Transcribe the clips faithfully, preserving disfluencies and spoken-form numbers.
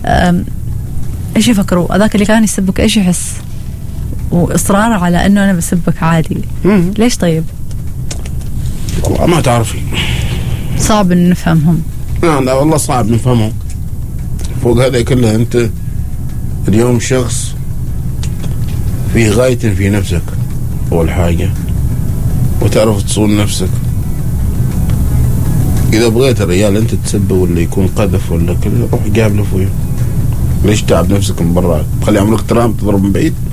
ايش يفكروا؟ هذاك اللي كان يسبك ايش يحس؟ واصرار على انه انا بسبك عادي. مم. ليش طيب؟ والله ما تعرفي، صعب ان نفهمهم. لا لا والله صعب نفهمهم. فوق هذا كله انت اليوم شخص في غاية في نفسك اول حاجة، وتعرف تصون نفسك. اذا بغيت الرجال انت تسبه ولا يكون قذف ولا كذا، روح قابله فوق. ليش تعب نفسك من برا؟ تخلي عمرك ترام تضرب من بعيد؟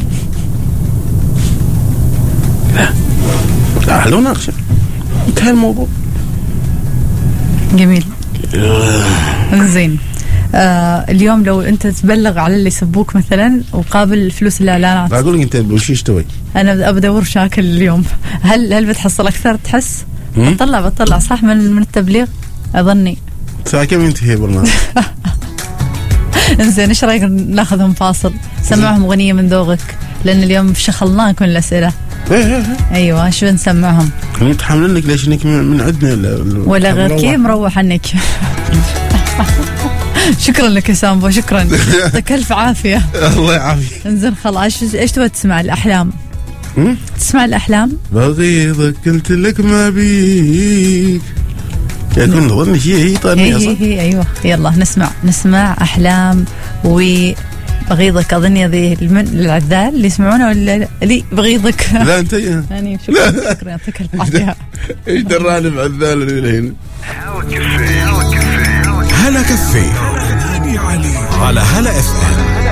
لا لا، حلو ناقشه، انتهى الموضوع. جميل. زين. آه اليوم لو انت تبلغ على اللي يسبوك مثلا وقابل فلوس الاعلانات، بقول لك انت وش تسوي؟ انا بدور شاكل اليوم. هل هل بتحصل اكثر تحس؟ بطلع بطلع صح من من التبليغ اظني. ساعة كم ينتهي برنامج؟ انزين، ايش رايك ناخذهم فاصل؟ سمعهم اغنيه من ذوقك، لان اليوم شخلناكم الاسئله. ايوه، شو نسمعهم؟ متحملين لك ليش انك من عندنا ولا غير كي مروح عنك. شكرا لك يا سامبو، شكرا، يعطيك الف عافيه. الله يعافيك. انزين خلاص، ايش تبغى تسمع؟ الاحلام؟ تسمع الاحلام؟ بغيضك قلت لك ما بيك يكون ظني شيء هي طانية صح؟ هي ايوه، يلا نسمع نسمع احلام وبغيضك. اظني ذي العذال اللي يسمعونه ولا اللي بغيضك؟ لا انت يعني شكرا شكرا، يعطيك الف عافيه. ايش دراني بعذال اللي هنا؟ هلا كفي على هلا اف ام.